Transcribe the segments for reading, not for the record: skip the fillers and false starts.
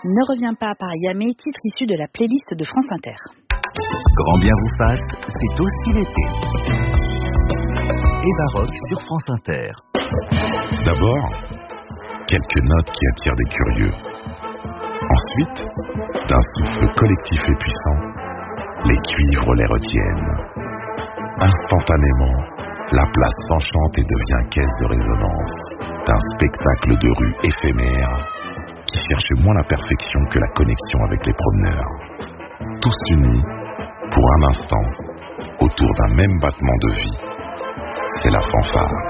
Ne reviens pas par Yamé, titre issu de la playlist de France Inter. Grand bien vous fasse, c'est aussi l'été. Et baroque sur France Inter. D'abord, quelques notes qui attirent des curieux. Ensuite, d'un souffle collectif et puissant, les cuivres les retiennent. Instantanément, la place s'enchante et devient caisse de résonance d'un spectacle de rue éphémère qui cherche moins la perfection que la connexion avec les promeneurs. Tous unis, pour un instant, autour d'un même battement de vie. C'est la fanfare.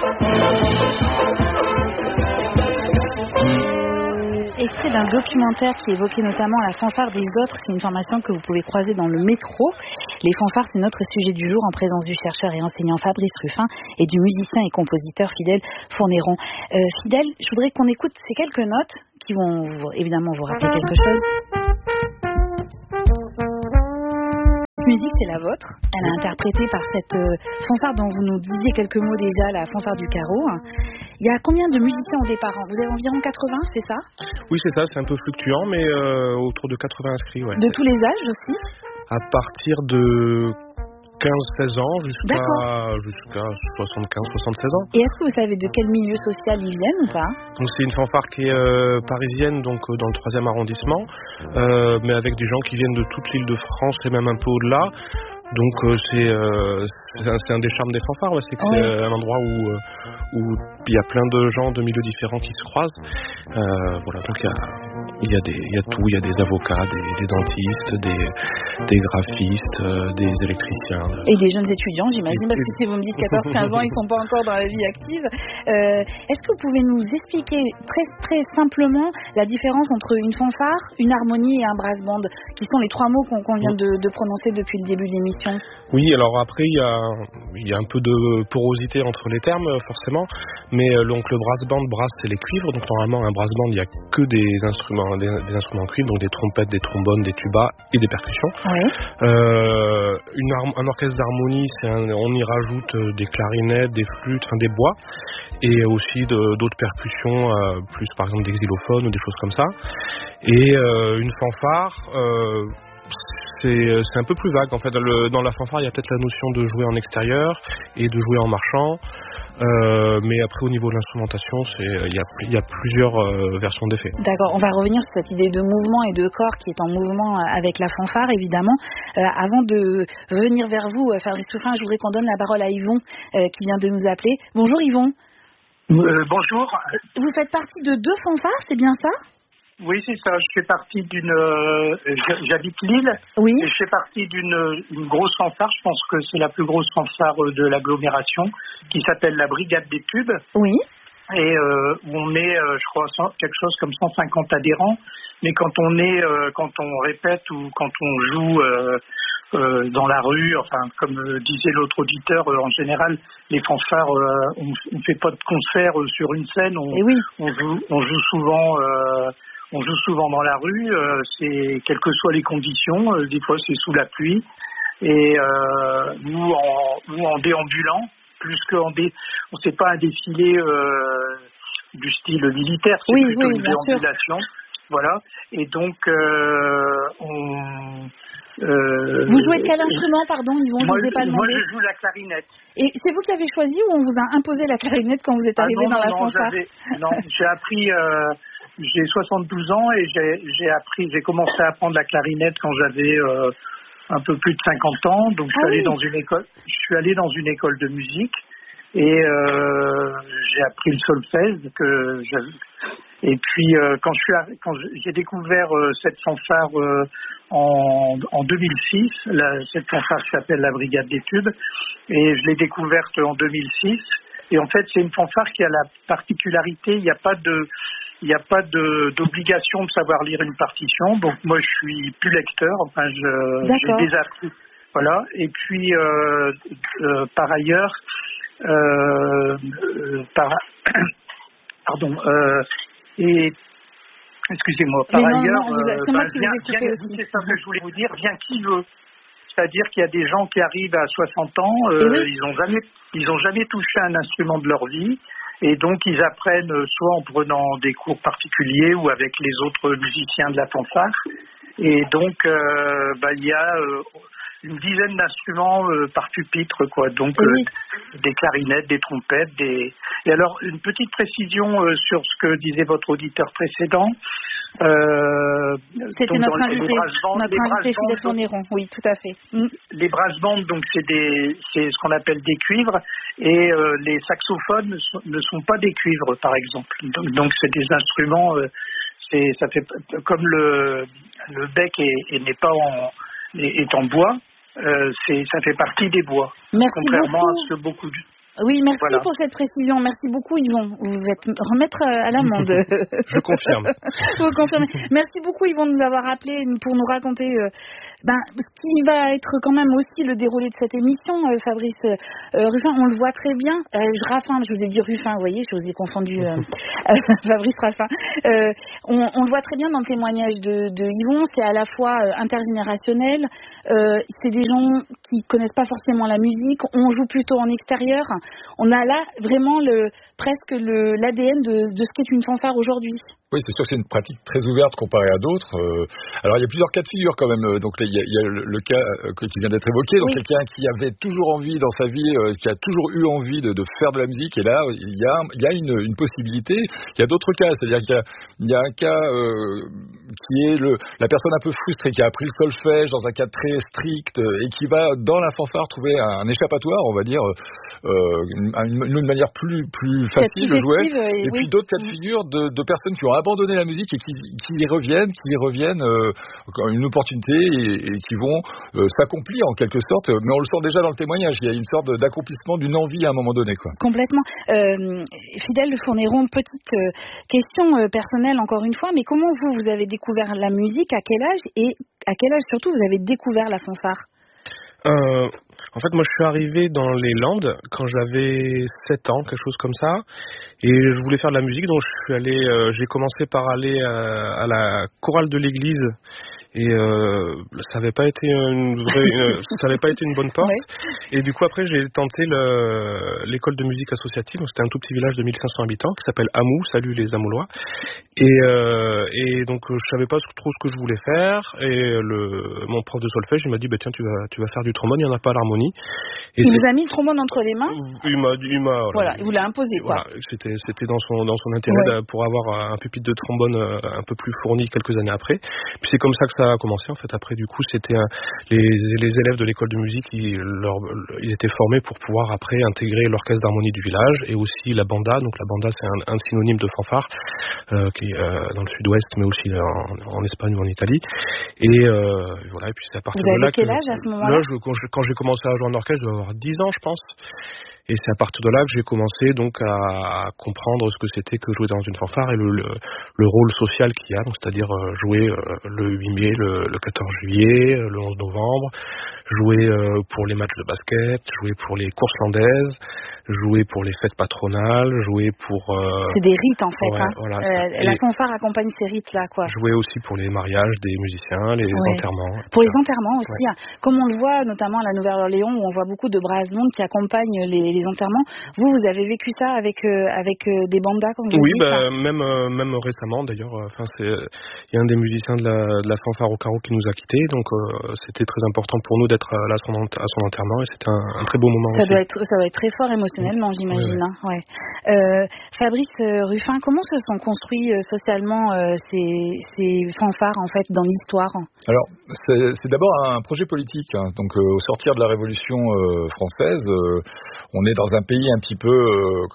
Extrait d'un documentaire qui évoquait notamment la fanfare des autres. C'est une formation que vous pouvez croiser dans le métro. Les fanfares, c'est notre sujet du jour en présence du chercheur et enseignant Fabrice Ruffin et du musicien et compositeur Fidèle Fournéron. Fidèle, je voudrais qu'on écoute ces quelques notes qui vont évidemment vous rappeler quelque chose. Cette musique, c'est la vôtre. Elle est interprétée par cette fanfare dont vous nous disiez quelques mots déjà, la fanfare du carreau. Il y a combien de musiciens au départ? Vous avez environ 80, c'est ça? Oui, c'est ça, c'est un peu fluctuant, mais autour de 80 inscrits. Ouais. De tous les âges aussi? À partir de 15-16 ans jusqu'à 75-76 ans. Et est-ce que vous savez de quel milieu social ils viennent ou pas? Donc c'est une fanfare qui est parisienne, donc dans le 3e arrondissement, mais avec des gens qui viennent de toute l'île de France et même un peu au-delà. Donc c'est un des charmes des fanfares, c'est que c'est un endroit où il y a plein de gens de milieux différents qui se croisent. Voilà, donc il y a tout, il y a des avocats, des dentistes, des graphistes, des électriciens. Et des jeunes étudiants, j'imagine, parce que si vous me dites 14-15 ans, ils sont pas encore dans la vie active. Est-ce que vous pouvez nous expliquer très très simplement la différence entre une fanfare, une harmonie et un brass band, qui sont les trois mots qu'on vient de prononcer depuis le début de l'émission? Oui, alors après il y a un peu de porosité entre les termes forcément, mais donc le brass band, brass c'est les cuivres, donc normalement un brass band il y a que des instruments cuivres, donc des trompettes, des trombones, des tubas et des percussions. Oui. Un orchestre d'harmonie, on y rajoute des clarinettes, des flûtes, enfin des bois, et aussi d'autres percussions, plus par exemple des xylophones ou des choses comme ça. Et une fanfare, c'est un peu plus vague en fait. Dans la fanfare, il y a peut-être la notion de jouer en extérieur et de jouer en marchant, mais après au niveau de l'instrumentation, il y a plusieurs versions d'effets. D'accord, on va revenir sur cette idée de mouvement et de corps qui est en mouvement avec la fanfare évidemment. Avant de venir vers vous, Fabrice Ruffin, je voudrais qu'on donne la parole à Yvon qui vient de nous appeler. Bonjour Yvon. Bonjour. Vous faites partie de 2 fanfares, c'est bien ça? Oui, c'est ça. Je fais partie j'habite Lille. Oui. Et je fais partie d'une grosse fanfare. Je pense que c'est la plus grosse fanfare de l'agglomération, qui s'appelle la Brigade des Tubes. Oui. Et où on est, je crois, quelque chose comme 150 adhérents. Mais quand on répète ou quand on joue dans la rue, enfin, comme disait l'autre auditeur, en général, les fanfares, on fait pas de concert sur une scène. On joue souvent. On joue souvent dans la rue, c'est quelles que soient les conditions, des fois c'est sous la pluie, et nous en déambulant, plus qu'en c'est pas un défilé du style militaire, c'est plutôt une déambulation, voilà. Et donc vous jouez de quel instrument, pardon, Yvon? Je vous ai pas demandé. Moi, je joue la clarinette. Et c'est vous qui avez choisi ou on vous a imposé la clarinette quand vous êtes arrivé dans la fanfare? Non, j'ai appris. J'ai 72 ans et j'ai commencé à apprendre la clarinette quand j'avais un peu plus de 50 ans. Donc je suis allé dans une école de musique et j'ai appris le solfège et puis quand j'ai découvert cette fanfare en 2006, cette fanfare s'appelle la Brigade des Tubes, et je l'ai découverte en 2006. Et en fait, c'est une fanfare qui a la particularité, il n'y a pas d'obligation de savoir lire une partition. Donc moi, je suis plus lecteur. Enfin, j'ai déjà appris. Voilà. Et puis, par ailleurs, et excusez-moi. Par ailleurs, c'est moi qui vous ai coupé aussi. C'est ça que je voulais vous dire. Vient qui veut. C'est-à-dire qu'il y a des gens qui arrivent à 60 ans, ils ont jamais touché un instrument de leur vie, Et donc, ils apprennent soit en prenant des cours particuliers ou avec les autres musiciens de la fanfare. Et donc, il y a une dizaine d'instruments par pupitre, quoi. Donc, des clarinettes, des trompettes, Et alors, une petite précision sur ce que disait votre auditeur précédent. C'était notre invité Philippe Fourniron. Oui, tout à fait. Les brass bands, donc c'est ce qu'on appelle des cuivres, et les saxophones ne sont pas des cuivres, par exemple. Donc c'est des instruments. Ça fait comme le bec est en bois. Ça fait partie des bois. Merci contrairement beaucoup. À ce que beaucoup. Oui, merci pour cette précision. Merci beaucoup, Yvon. Vous êtes remettre à l'amende. Je confirme. Vous confirmez. Merci beaucoup, Yvon, de nous avoir appelé pour nous raconter ce qui va être quand même aussi le déroulé de cette émission, Fabrice Ruffin. On le voit très bien. Raffin, je vous ai dit Ruffin, vous voyez, je vous ai confondu. Fabrice Raffin. On le voit très bien dans le témoignage de Yvon. C'est à la fois intergénérationnel. C'est des gens qui connaissent pas forcément la musique. On joue plutôt en extérieur. On a là vraiment presque l'ADN de ce qu'est une fanfare aujourd'hui. Oui, c'est sûr que c'est une pratique très ouverte comparée à d'autres. Alors, il y a plusieurs cas de figure quand même. Donc, il y a le cas qui vient d'être évoqué. Donc, quelqu'un qui avait toujours envie dans sa vie, qui a toujours eu envie de faire de la musique. Et là, il y a une possibilité. Il y a d'autres cas. C'est-à-dire qu'il y a un cas qui est la personne un peu frustrée, qui a appris le solfège dans un cadre très strict et qui va, dans la fanfare, trouver un échappatoire, on va dire, une manière plus facile de jouer. Et puis, d'autres cas de figure de personnes qui ont abandonner la musique et qui y reviennent, une opportunité et qui vont s'accomplir en quelque sorte, mais on le sent déjà dans le témoignage, il y a une sorte d'accomplissement d'une envie à un moment donné, quoi. Complètement. Fidèle Fourniron, petite question personnelle encore une fois, mais comment vous avez découvert la musique, à quel âge et à quel âge surtout vous avez découvert la fanfare? En fait, moi, je suis arrivé dans les Landes quand j'avais 7 ans, quelque chose comme ça, et je voulais faire de la musique, donc j'ai commencé par aller à la chorale de l'église, et ça n'avait pas été une bonne porte. Ouais. Et du coup, après, j'ai tenté l'école de musique associative, donc c'était un tout petit village de 1500 habitants qui s'appelle Amou, salut les Amoulois. Et donc, je savais pas trop ce que je voulais faire, et mon prof de solfège, il m'a dit, tiens, tu vas faire du trombone, il n'y en a pas à l'harmonie. Et il vous a mis le trombone entre les mains? Il vous l'a imposé, quoi. Voilà, c'était dans son intérêt pour avoir un pupitre de trombone un peu plus fourni quelques années après. Puis c'est comme ça que ça a commencé, en fait. Après, du coup, c'était les élèves de l'école de musique, ils étaient formés pour pouvoir après intégrer l'orchestre d'harmonie du village et aussi la banda. Donc la banda, c'est un synonyme de fanfare qui est dans le sud-ouest, mais aussi en Espagne ou en Italie. Et voilà. Et puis c'est à partir de là. Vous avez quel âge à ce moment-là? Quand j'ai commencé à jouer en orchestre, je devais avoir 10 ans, je pense. Et c'est à partir de là que j'ai commencé donc à comprendre ce que c'était que jouer dans une fanfare et le rôle social qu'il y a, donc c'est-à-dire jouer le 8 mai, le 14 juillet, le 11 novembre, jouer pour les matchs de basket, jouer pour les courses landaises, jouer pour les fêtes patronales, jouer pour... C'est des rites en fait, ouais, hein. Voilà, la fanfare accompagne ces rites-là, quoi. Jouer aussi pour les mariages des musiciens, les enterrements. Pour les enterrements aussi, comme on le voit notamment à la Nouvelle-Orléans où on voit beaucoup de brass bands qui accompagnent les enterrements. Vous avez vécu ça avec des bandas, comme vous dites? Oui, même récemment d'ailleurs. Il y a un des musiciens de la fanfare au carreau qui nous a quittés, donc c'était très important pour nous d'être là à son enterrement et c'était un très beau moment. Ça doit être très fort émotionnellement, j'imagine. Oui. Fabrice Ruffin, comment se sont construits socialement ces fanfares en fait dans l'histoire? Alors c'est d'abord un projet politique, hein. Donc au sortir de la Révolution française, on est dans un pays un petit peu,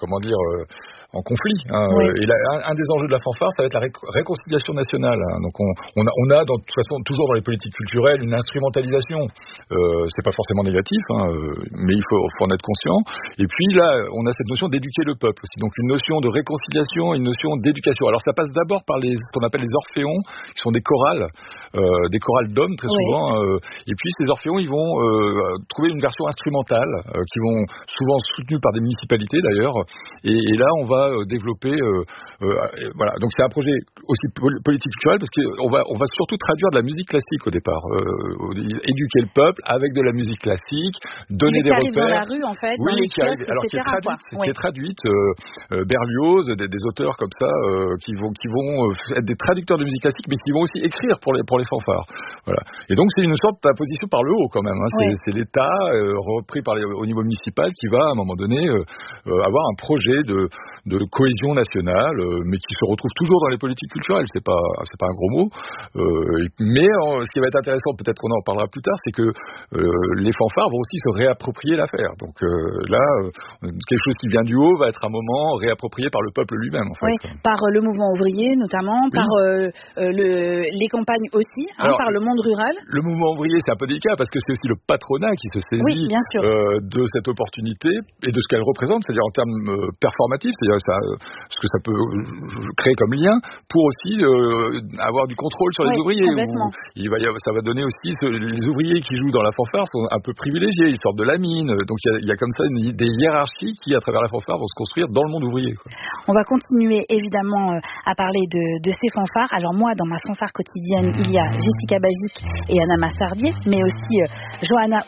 en conflit. Hein. Oui. Et là, un des enjeux de la fanfare, ça va être la réconciliation nationale. Hein. Donc on a de toute façon toujours dans les politiques culturelles une instrumentalisation. C'est pas forcément négatif, hein, mais il faut en être conscient. Et puis là, on a cette notion d'éduquer le peuple aussi. Donc une notion de réconciliation, une notion d'éducation. Alors ça passe d'abord par ce qu'on appelle les orphéons, qui sont des chorales d'hommes très souvent. Et puis ces orphéons, ils vont trouver une version instrumentale, qui vont souvent soutenus par des municipalités d'ailleurs. Et là, on va développer. Voilà. Donc c'est un projet aussi politique culturel parce qu'on va surtout traduire de la musique classique au départ, éduquer le peuple avec de la musique classique, donner des repères. Dans la rue en fait, dans les kiosques, etc. Qui est traduite, Berlioz, des auteurs comme ça qui vont être des traducteurs de musique classique, mais qui vont aussi écrire pour les fanfares. Voilà. Et donc c'est une sorte d'imposition par le haut quand même. C'est l'État repris au niveau municipal qui va à un moment donné avoir un projet de cohésion nationale, mais qui se retrouve toujours dans les politiques culturelles. C'est pas un gros mot. Mais ce qui va être intéressant, peut-être qu'on en parlera plus tard, c'est que les fanfares vont aussi se réapproprier l'affaire. Donc là, quelque chose qui vient du haut va être un moment réapproprié par le peuple lui-même. En fait. Oui, par le mouvement ouvrier notamment, par les campagnes aussi, par le monde rural. Le mouvement ouvrier, c'est un peu délicat parce que c'est aussi le patronat qui se saisit de cette opportunité et de ce qu'elle représente, c'est-à-dire en termes performatifs, c'est-à-dire ce que ça peut créer comme lien pour aussi avoir du contrôle sur les ouvriers. Ça va donner aussi les ouvriers qui jouent dans la fanfare sont un peu privilégiés, ils sortent de la mine, donc il y a comme ça des hiérarchies qui à travers la fanfare vont se construire dans le monde ouvrier. On va continuer évidemment à parler de ces fanfares. Alors moi dans ma fanfare quotidienne il y a Jessica Bagic et Anna Massardier, mais aussi Johanna